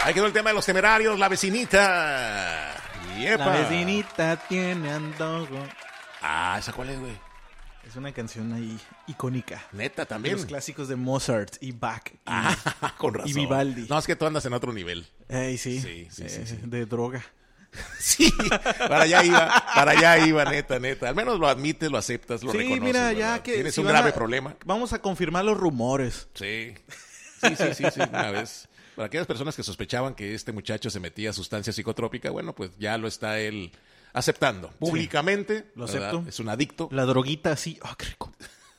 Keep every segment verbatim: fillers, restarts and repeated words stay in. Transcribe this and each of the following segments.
Ahí quedó el tema de los Temerarios, La Vecinita. ¡Yepa! La vecinita tiene antojo. Ah, ¿esa cuál es, güey? Es una canción ahí icónica. Neta, De también. los clásicos de Mozart y Bach. Y, Ah, con razón. y Vivaldi. No, es que tú andas en otro nivel. Ey, sí, Sí, sí, eh, sí, sí. de droga. Sí, para allá iba, para allá iba, neta, neta. Al menos lo admites, lo aceptas, lo Sí, reconoces. mira, ¿verdad? ya que... Tienes si un van grave a- problema. Vamos a confirmar los rumores. Sí, sí, sí, sí, sí, una vez. Para aquellas personas que sospechaban que este muchacho se metía sustancia psicotrópica, bueno, pues ya lo está él aceptando públicamente. lo ¿verdad? acepto. Es un adicto. La droguita así. ¡Oh, qué rico!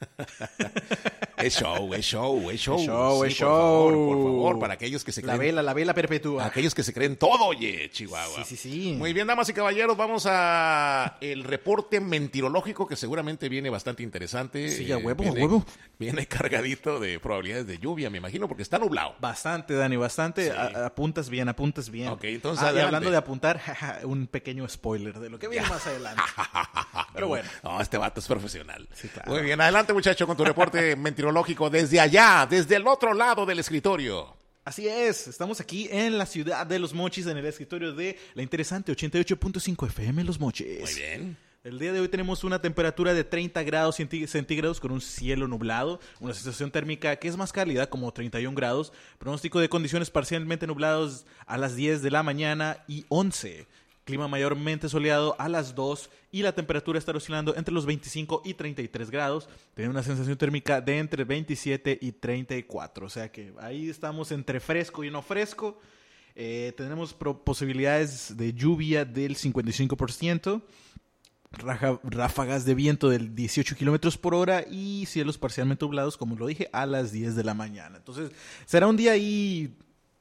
Es show, es show, es show. Es show, Sí, es por favor, show. por favor, para aquellos que se La creen... vela, la vela perpetua. Aquellos que se creen todo, oye, Chihuahua. Sí, sí, sí. Muy bien, damas y caballeros, vamos a el reporte mentirológico que seguramente viene bastante interesante. Sí, a huevo, a viene, huevo. Viene cargadito de probabilidades de lluvia, me imagino, porque está nublado. Bastante, Dani, bastante. Sí. A- apuntas bien, apuntas bien. Ok, entonces Ah, y adelante. hablando de apuntar, jaja, un pequeño spoiler de lo que viene más adelante. Pero bueno. No, este vato es profesional. Sí, claro. Muy bien, adelante, muchacho, con tu reporte mentirológico desde allá, desde el otro lado del escritorio. Así es, estamos aquí en la ciudad de Los Mochis, en el escritorio de la interesante ochenta y ocho punto cinco F M Los Mochis. Muy bien. El día de hoy tenemos una temperatura de treinta grados centí- centígrados con un cielo nublado, una sensación térmica que es más cálida, como treinta y un grados, pronóstico de condiciones parcialmente nublados a las diez de la mañana y once. Clima mayormente soleado a las dos y la temperatura estará oscilando entre los veinticinco y treinta y tres grados. Tiene una sensación térmica de entre veintisiete y treinta y cuatro. O sea que ahí estamos entre fresco y no fresco. Eh, tenemos pro- posibilidades de lluvia del cincuenta y cinco por ciento. Raja- ráfagas de viento del dieciocho kilómetros por hora y cielos parcialmente nublados, como lo dije, a las diez de la mañana. Entonces, será un día ahí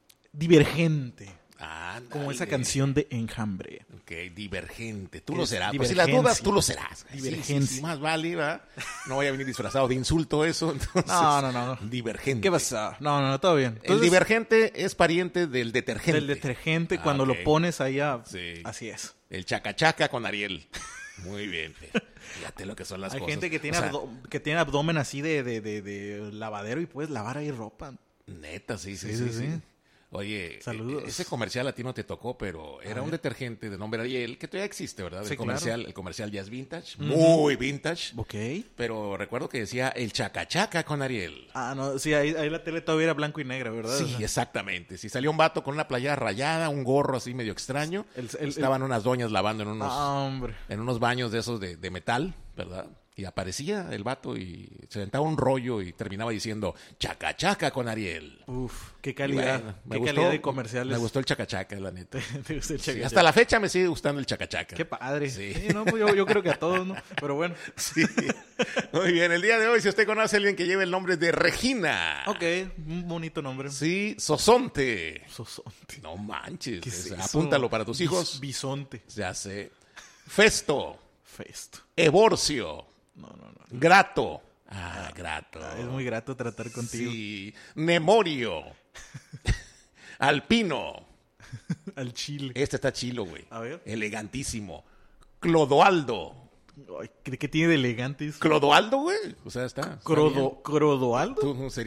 divergente. Ándale. Como esa canción de Enjambre. Ok, divergente. Tú Es lo serás. Pues si las divergencia. dudas, tú lo serás. Sí, Divergencia. sí, sí, más vale, ¿verdad? No voy a venir disfrazado de insulto eso. Entonces, No, no, no. Divergente. ¿Qué pasa? No, no, no, todo bien. El divergente es pariente del detergente. del detergente, Ah, cuando ok. lo pones ahí a... Sí. Así es. El chacachaca con Ariel. Muy bien. Fíjate lo que son las Hay cosas. gente que tiene, O sea, abdo- que tiene abdomen así de, de, de, de lavadero y puedes lavar ahí ropa. Neta, sí, sí, Sí, sí. sí, sí. sí. Oye, Saludos. eh, ese comercial a ti no te tocó, pero era A un ver. detergente de nombre Ariel, que todavía existe, ¿verdad? El Sí, comercial, claro. el comercial ya es vintage, muy vintage. Ok. Pero recuerdo que decía el chacachaca con Ariel. Ah, no, sí, ahí, ahí la tele todavía era blanco y negra, ¿verdad? Sí, O sea, exactamente. Si salía un vato con una playera rayada, un gorro así medio extraño, El- el- estaban unas doñas lavando en unos, Ah, hombre. en unos baños de esos de, de metal, ¿verdad? Y aparecía el vato y se aventaba un rollo y terminaba diciendo chacachaca con Ariel. Uf, qué calidad. Bueno, qué calidad de comerciales. Me gustó el chacachaca, la neta. Te gusta el Sí, chacachaca. hasta la fecha me sigue gustando el chacachaca. Qué padre. Sí. Sí, no, pues yo, yo creo que a todos, ¿no? Pero bueno. Sí. Muy bien, el día de hoy, si usted conoce a alguien que lleve el nombre de Regina. Ok, un bonito nombre. Sí, Sosonte. Sosonte. No manches. ¿Qué es o sea, eso? apúntalo para tus Bis- hijos. Bisonte. Ya sé. Festo. Festo. Evorcio. No, no, no. Grato. Ah, grato. Ah, es muy grato tratar contigo. Sí. Nemorio. Alpino. Al chile. Este está chilo, güey. A ver. Elegantísimo. Clodoaldo. Ay, ¿qué, qué tiene de elegante eso? ¿Clodoaldo, güey? O sea, está. está bien. Crodo, ¿Crodoaldo? Tú, sería